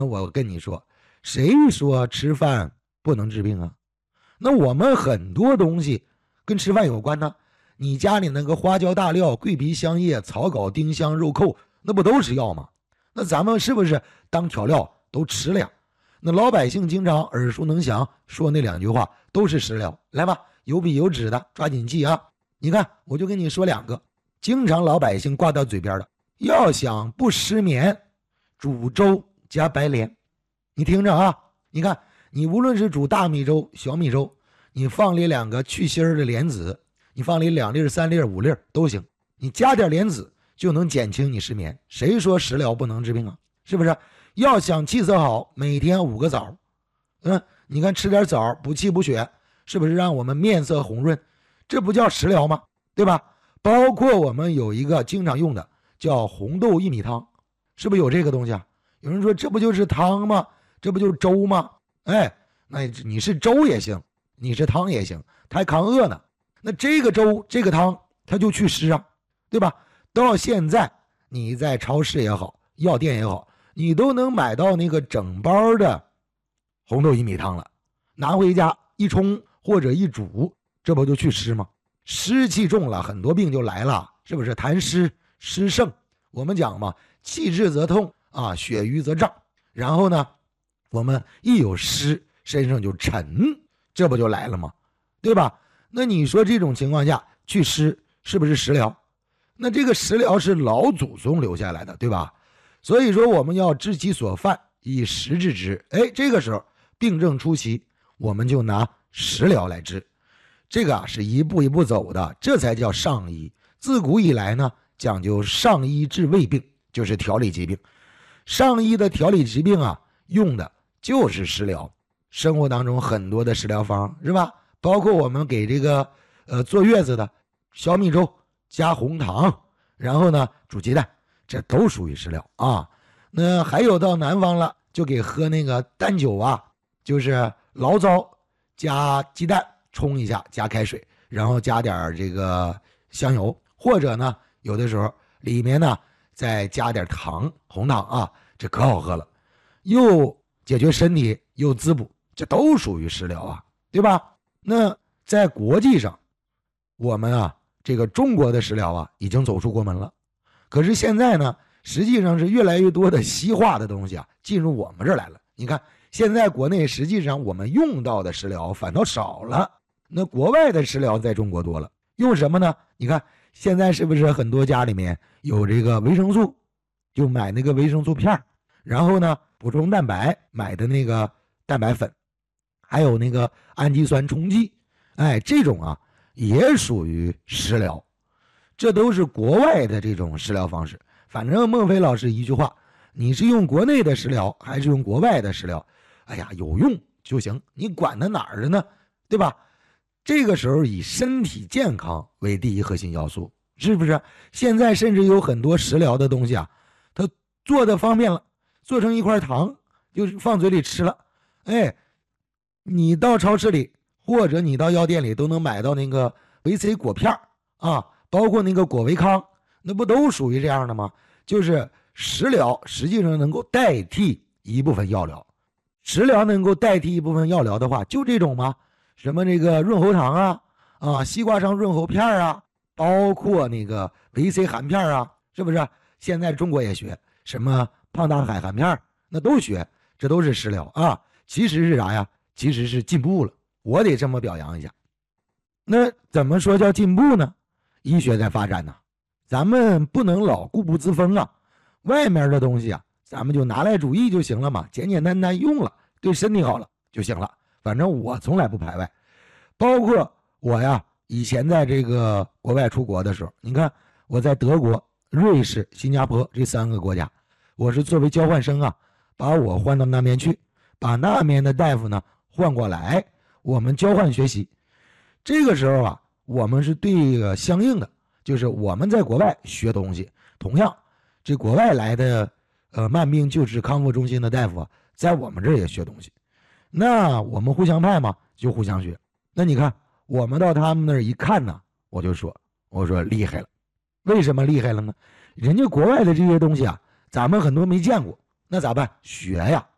那我跟你说，谁说吃饭不能治病啊？那我们很多东西跟吃饭有关呢。你家里那个花椒大料、桂皮香叶、草稿丁香、肉蔻，那不都是药吗？那咱们是不是当调料都吃了呀？那老百姓经常耳熟能详说那2句话都是食疗。来吧，有笔有纸的抓紧记啊！你看，我就跟你说2个，经常老百姓挂到嘴边的。要想不失眠，煮粥加白莲。你听着啊，你看，你无论是煮大米粥、小米粥，你放里2个去芯的莲子，你放里2粒、3粒、5粒都行，你加点莲子就能减轻你失眠。谁说食疗不能治病啊？是不是？要想气色好，每天5个枣。你看吃点枣补气补血，是不是让我们面色红润？这不叫食疗吗？对吧？包括我们有一个经常用的叫红豆薏米汤，是不是有这个东西啊？有人说这不就是汤吗？这不就是粥吗？哎，那你是粥也行，你是汤也行，它还扛饿呢。那这个粥这个汤它就祛湿啊，对吧？到现在你在超市也好，药店也好，你都能买到那个整包的红豆薏米汤了，拿回家一冲或者一煮，这不就祛湿吗？湿气重了，很多病就来了，是不是？痰湿湿盛，我们讲嘛，气滞则痛啊，血瘀则胀。然后呢，我们一有湿，身上就沉，这不就来了吗？对吧？那你说这种情况下祛湿是不是食疗？那这个食疗是老祖宗留下来的，对吧？所以说我们要知其所犯，以食治之。这个时候病症初期，我们就拿食疗来治。这个是一步一步走的，这才叫上医。自古以来呢，讲究上医治未病，就是调理疾病。上医的调理疾病啊，用的就是食疗。生活当中很多的食疗方，是吧？包括我们给这个坐月子的小米粥加红糖，然后呢煮鸡蛋，这都属于食疗啊。那还有到南方了，就给喝那个蛋酒啊，就是醪糟加鸡蛋冲一下，加开水，然后加点这个香油，或者呢有的时候里面呢再加点糖，红糖啊，这可好喝了，又解决身体又滋补，这都属于食疗啊，对吧？那在国际上，我们啊这个中国的食疗啊已经走出国门了，可是现在呢，实际上是越来越多的西化的东西啊进入我们这儿来了。你看现在国内实际上我们用到的食疗反倒少了，那国外的食疗在中国多了。用什么呢？你看现在是不是很多家里面有这个维生素，就买那个维生素片，然后呢补充蛋白买的那个蛋白粉，还有那个氨基酸冲剂，这种啊也属于食疗。这都是国外的这种食疗方式。反正孟非老师一句话，你是用国内的食疗还是用国外的食疗，有用就行，你管它哪儿的呢？对吧？这个时候以身体健康为第一核心要素，是不是？现在甚至有很多食疗的东西啊，它做的方便了，做成一块糖就是放嘴里吃了。你到超市里或者你到药店里都能买到那个维 C 果片啊，包括那个果维康，那不都属于这样的吗？就是食疗实际上能够代替一部分药疗。食疗能够代替一部分药疗的话，就这种吗？什么这个润喉糖西瓜上润喉片啊，包括那个维 C 含片啊，是不是？现在中国也学什么胖大海含片，那都学，这都是食疗啊。其实是啥呀？其实是进步了，我得这么表扬一下。那怎么说叫进步呢？医学在发展呢，咱们不能老固步自封啊。外面的东西啊，咱们就拿来主义就行了嘛，简简单单用了，对身体好了就行了。反正我从来不排外，包括我呀，以前在这个国外出国的时候，你看我在德国、瑞士、新加坡这3个国家，我是作为交换生啊，把我换到那边去，把那边的大夫呢换过来，我们交换学习。这个时候啊，我们是对这个相应的，就是我们在国外学东西，同样这国外来的慢病救治康复中心的大夫啊，在我们这儿也学东西。那我们互相派嘛，就互相学。那你看我们到他们那儿一看呢，我说厉害了。为什么厉害了呢？人家国外的这些东西啊，咱们很多没见过，那咋办？学呀，